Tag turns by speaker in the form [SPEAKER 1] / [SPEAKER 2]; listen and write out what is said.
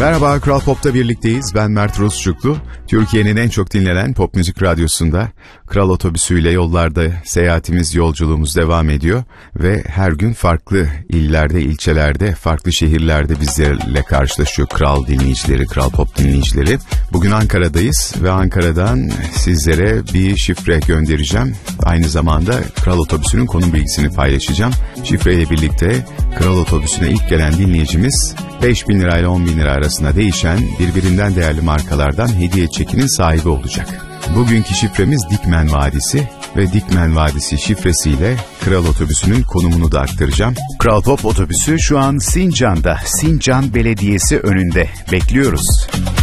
[SPEAKER 1] Merhaba, Kral Pop'ta birlikteyiz. Ben Mert Rusçuklu. Türkiye'nin en çok dinlenen pop müzik radyosunda Kral Otobüsü'yle yollarda seyahatimiz, yolculuğumuz devam ediyor. Ve her gün farklı illerde, ilçelerde, farklı şehirlerde bizlerle karşılaşıyor Kral dinleyicileri, Kral Pop dinleyicileri. Bugün Ankara'dayız ve Ankara'dan sizlere bir şifre göndereceğim. Aynı zamanda Kral Otobüsü'nün konum bilgisini paylaşacağım. Şifreyle birlikte Kral Otobüsü'ne ilk gelen dinleyicimiz 5.000 lirayla 10.000 lira arasında değişen birbirinden değerli markalardan hediye çekinin sahibi olacak. Bugünkü şifremiz Dikmen Vadisi ve Dikmen Vadisi şifresiyle Kral Otobüsü'nün konumunu da aktaracağım.
[SPEAKER 2] Kral Pop Otobüsü şu an Sincan'da, Sincan Belediyesi önünde. Bekliyoruz.